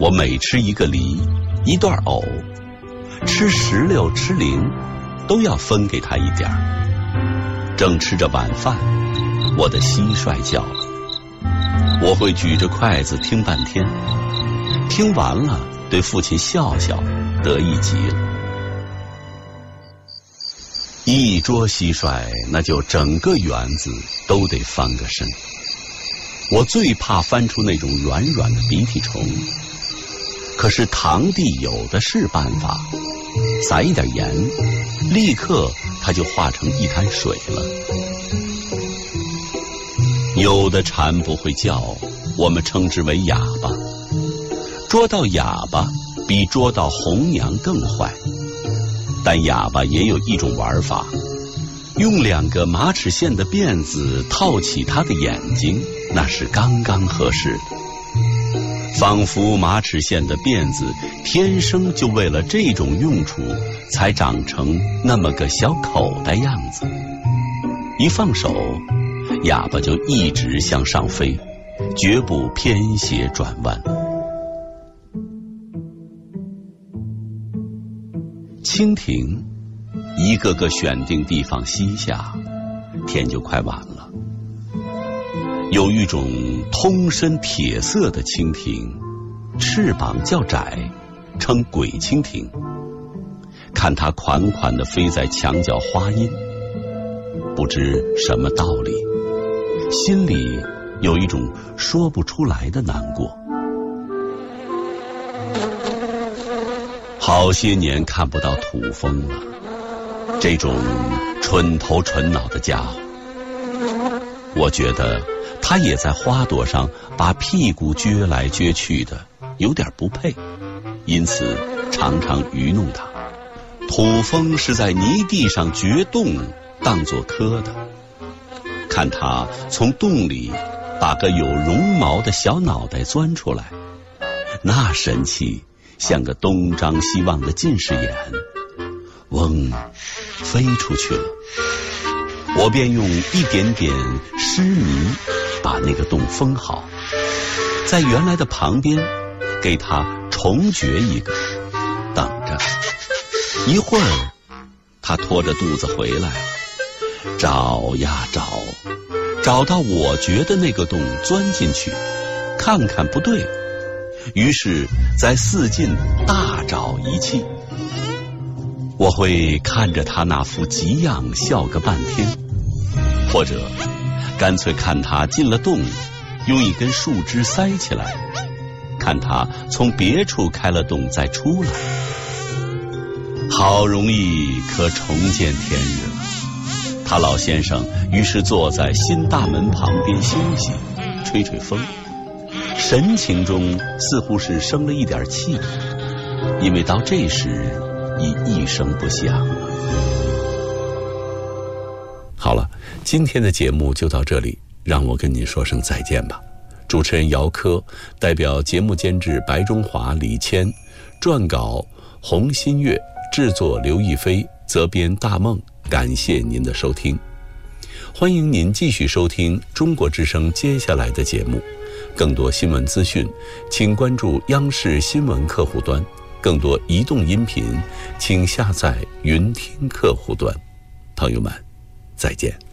我每吃一个梨，一段藕，吃石榴吃菱，都要分给他一点儿。正吃着晚饭，我的蟋蟀叫了，我会举着筷子听半天，听完了对父亲笑笑，得意极了。一捉蟋蟀，那就整个园子都得翻个身。我最怕翻出那种软软的鼻涕虫，可是堂弟有的是办法，撒一点盐，立刻它就化成一滩水了。有的蝉不会叫，我们称之为哑巴。捉到哑巴比捉到红娘更坏，但哑巴也有一种玩法，用2个马齿苋的辫子套起它的眼睛，那是刚刚合适的。仿佛马齿苋的辫子天生就为了这种用处才长成那么个小口袋样子，一放手，哑巴就一直向上飞，绝不偏斜转弯。蜻蜓一个个选定地方栖下，天就快晚了。有一种通身铁色的蜻蜓，翅膀较窄，称鬼蜻蜓。看它款款地飞在墙角花荫，不知什么道理，心里有一种说不出来的难过。好些年看不到土蜂了，这种蠢头蠢脑的家伙，我觉得他也在花朵上把屁股撅来撅去的，有点不配，因此常常愚弄他。土蜂是在泥地上掘洞当作磕的，看他从洞里把个有绒毛的小脑袋钻出来，那神气像个东张西望的近视眼，嗡，飞出去了。我便用一点点湿泥把那个洞封好，在原来的旁边给它重掘一个，等着。一会儿它拖着肚子回来了，找呀找，找到我掘的那个洞钻进去，看看不对，于是在四近大找一气。我会看着他那副急样笑个半天，或者干脆看他进了洞，用一根树枝塞起来，看他从别处开了洞再出来。好容易可重见天日了。他老先生于是坐在新大门旁边休息，吹吹风，神情中似乎是生了一点气，因为到这时已一声不响了。好了，今天的节目就到这里，让我跟您说声再见吧。主持人姚科，代表节目监制白中华、李谦，撰稿洪新月，制作刘亦菲，责编大梦。感谢您的收听，欢迎您继续收听中国之声接下来的节目。更多新闻资讯，请关注央视新闻客户端。更多移动音频，请下载云听客户端。朋友们，再见。